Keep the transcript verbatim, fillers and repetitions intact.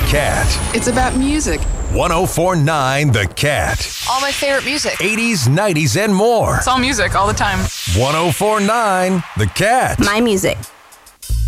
Cat. It's about music. one oh four point nine The Cat. All my favorite music. eighties, nineties, and more. It's all music all the time. one oh four point nine The Cat. My music.